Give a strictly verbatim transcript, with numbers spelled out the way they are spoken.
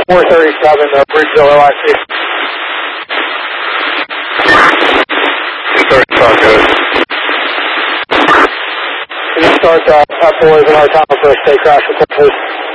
four thirty-seven, uh, Bridgeville, L I C. Sorry, talk good. Can you start uh, F four as an R time for a state crash report, please?